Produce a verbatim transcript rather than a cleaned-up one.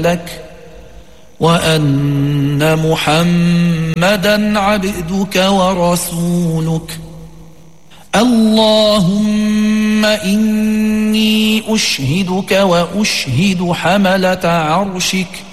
لك وأن محمدا عبدك ورسولك. اللهم إني أشهدك وأشهد حملة عرشك